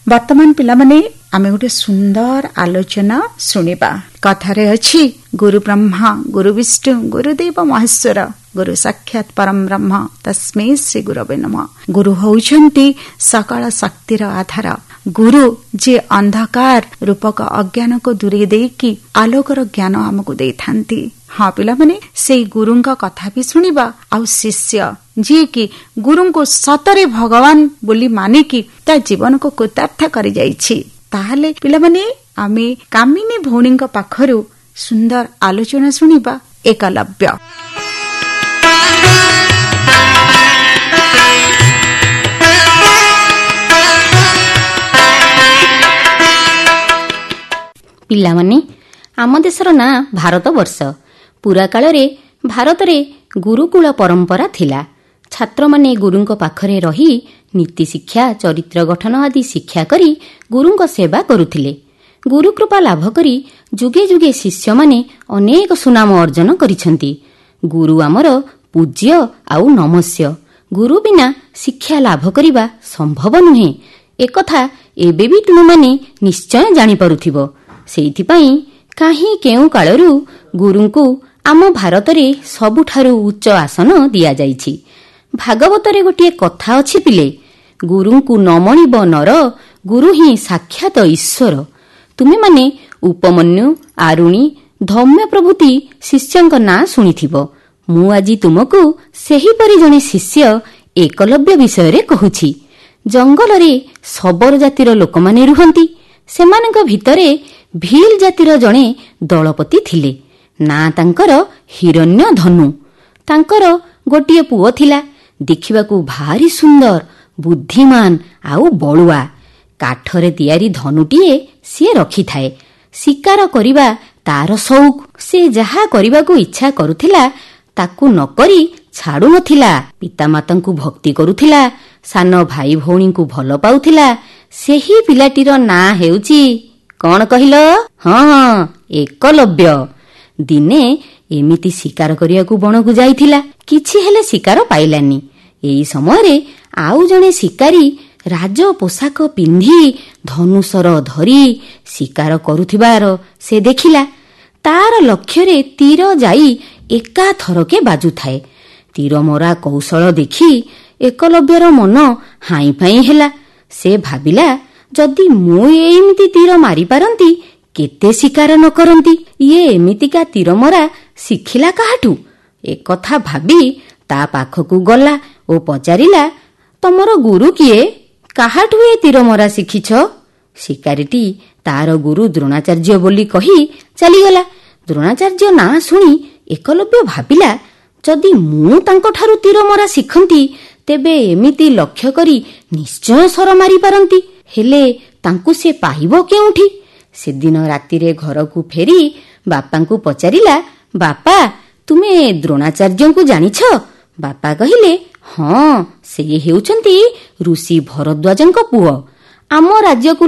ବର୍ତ୍ତମାନ ପିଲାମାନେ ଆମେ ଗୋଟେ ସୁନ୍ଦର ଆଲୋଚନା ଶୁଣିବା। କଥାରେ ଅଛି ଗୁରୁ ବ୍ରହ୍ମା ଗୁରୁ ବିଷ୍ଣୁ ଗୁରୁଦେବ ମହେଶ୍ୱର ଗୁରୁ ସାକ୍ଷାତ ପରମ ବ୍ରହ୍ମ ତସ୍ମୈ ଶ୍ରୀ ଗୁରବେ ନମଃ। ଗୁରୁ ହେଉଛନ୍ତି ସକଳ ଶକ୍ତିର ଆଧାର। ଗୁରୁ ଯିଏ ଅନ୍ଧକାର ରୂପକ ଅଜ୍ଞାନକୁ ଦୂରେଇ ଦେଇକି ଆଲୋକର ଜ୍ଞାନ ଆମକୁ ଦେଇଥାନ୍ତି। ହଁ ପିଲାମାନେ, ସେଇ ଗୁରୁଙ୍କ କଥା ବି ଶୁଣିବା। ଆଉ ଶିଷ୍ୟ ଯିଏକି ଗୁରୁଙ୍କୁ ସତରେ ଭଗବାନ ବୋଲି ମାନିକି ତା ଜୀବନକୁ କୃତାର୍ଥ କରିଯାଇଛି। ତାହେଲେ ପିଲାମାନେ ଆମେ କାମିନୀ ଭଉଣୀଙ୍କ ପାଖରୁ ସୁନ୍ଦର ଆଲୋଚନା ଶୁଣିବା। ଏକଲବ୍ୟ। ପିଲାମାନେ, ଆମ ଦେଶର ନାଁ ଭାରତବର୍ଷ। ପୁରା କାଳରେ ଭାରତରେ ଗୁରୁକୁଳ ପରମ୍ପରା ଥିଲା। ଛାତ୍ରମାନେ ଗୁରୁଙ୍କ ପାଖରେ ରହି ନୀତି ଶିକ୍ଷା, ଚରିତ୍ର ଗଠନ ଆଦି ଶିକ୍ଷା କରି ଗୁରୁଙ୍କ ସେବା କରୁଥିଲେ। ଗୁରୁକୃପା ଲାଭ କରି ଯୁଗେ ଯୁଗେ ଶିଷ୍ୟମାନେ ଅନେକ ସୁନାମ ଅର୍ଜନ କରିଛନ୍ତି। ଗୁରୁ ଆମର ପୂଜ୍ୟ ଆଉ ନମସ୍ୟ। ଗୁରୁ ବିନା ଶିକ୍ଷା ଲାଭ କରିବା ସମ୍ଭବ ନୁହେଁ। ଏକଥା ଏବେ ବି ତୁମେମାନେ ନିଶ୍ଚୟ ଜାଣିପାରୁଥିବ। ସେଇଥିପାଇଁ କାହିଁ କେଉଁ କାଳରୁ ଗୁରୁଙ୍କୁ ଆମ ଭାରତରେ ସବୁଠାରୁ ଉଚ୍ଚ ଆସନ ଦିଆଯାଇଛି। ଭାଗବତରେ ଗୋଟିଏ କଥା ଅଛି ପିଲେ, ଗୁରୁଙ୍କୁ ନ ମଣିବ ନର, ଗୁରୁ ହିଁ ସାକ୍ଷାତ ଈଶ୍ୱର। ତୁମେମାନେ ଉପମନ୍ୟୁ, ଆରୁଣୀ, ଧୌମ୍ୟ ପ୍ରଭୃତି ଶିଷ୍ୟଙ୍କ ନାଁ ଶୁଣିଥିବ। ମୁଁ ଆଜି ତୁମକୁ ସେହିପରି ଜଣେ ଶିଷ୍ୟ ଏକଲବ୍ୟ ବିଷୟରେ କହୁଛି। ଜଙ୍ଗଲରେ ଶବର ଜାତିର ଲୋକମାନେ ରୁହନ୍ତି। ସେମାନଙ୍କ ଭିତରେ ଭୀଲ ଜାତିର ଜଣେ ଦଳପତି ଥିଲେ। ନାଁ ତାଙ୍କର ହିରଣ୍ୟଧନୁ। ତାଙ୍କର ଗୋଟିଏ ପୁଅ ଥିଲା। ଦେଖିବାକୁ ଭାରି ସୁନ୍ଦର, ବୁଦ୍ଧିମାନ ଆଉ ବଳୁଆ। କାଠରେ ତିଆରି ଧନୁଟିଏ ସିଏ ରଖିଥାଏ। ଶିକାର କରିବା ତାର ସଉକ। ସେ ଯାହା କରିବାକୁ ଇଚ୍ଛା କରୁଥିଲା ତାକୁ ନକରି ଛାଡୁନଥିଲା। ପିତାମାତାଙ୍କୁ ଭକ୍ତି କରୁଥିଲା, ସାନ ଭାଇ ଭଉଣୀଙ୍କୁ ଭଲ ପାଉଥିଲା। ସେହି ପିଲାଟିର ନାଁ ହେଉଛି କଣ କହିଲ? ହଁ, ଏକଲବ୍ୟ। ଦିନେ ଏମିତି ଶିକାର କରିବାକୁ ବଣକୁ ଯାଇଥିଲା। କିଛି ହେଲେ ଶିକାର ପାଇଲାନି। ଏହି ସମୟରେ ଆଉ ଜଣେ ଶିକାରୀ ରାଜ ପୋଷାକ ପିନ୍ଧି ଧନୁଶର ଧରି ଶିକାର କରୁଥିବାର ସେ ଦେଖିଲା। ତାର ଲକ୍ଷ୍ୟରେ ତୀର ଯାଇ ଏକାଥରକେ ବାଜୁଥାଏ। ତୀର ମରା କୌଶଳ ଦେଖି ଏକଲବ୍ୟର ମନ ହାଇଁ ଫାଇଁ ହେଲା। ସେ ଭାବିଲା, ଯଦି ମୁଁ ଏମିତି ତୀର ମାରିପାରନ୍ତି କେତେ ଶିକାର ନ କରନ୍ତି। ଇଏ ଏମିତିକା ତୀର ମରା ଶିଖିଲା କାହାଠୁ? ଏକଥା ଭାବି ତା ପାଖକୁ ଗଲା ଓ ପଚାରିଲା, ତମର ଗୁରୁ କିଏ? କାହାଠୁ ଏ ତୀର ମରା ଶିଖିଛ? ଶିକାରୀଟି ତାର ଗୁରୁ ଦ୍ରୋଣାଚାର୍ଯ୍ୟ ବୋଲି କହି ଚାଲିଗଲା। ଦ୍ରୋଣାଚାର୍ଯ୍ୟ ନାଁ ଶୁଣି ଏକଲବ୍ୟ ଭାବିଲା, ଯଦି ମୁଁ ତାଙ୍କଠାରୁ ତୀର ମରା ଶିଖନ୍ତି ତେବେ ଏମିତି ଲକ୍ଷ୍ୟ କରି ନିଶ୍ଚୟ ଶର ମାରିପାରନ୍ତି। ହେଲେ ତାଙ୍କୁ ସେ ପାଇବ କେଉଁଠି? ସେଦିନ ରାତିରେ ଘରକୁ ଫେରି ବାପାଙ୍କୁ ପଚାରିଲା, ବାପା, ତୁମେ ଦ୍ରୋଣାଚାର୍ଯ୍ୟଙ୍କୁ ଜାଣିଛ? ବାପା କହିଲେ, ହଁ, ସେ ହେଉଛନ୍ତି ଋଷି ଭରଦ୍ୱାଜଙ୍କ ପୁଅ। ଆମ ରାଜ୍ୟକୁ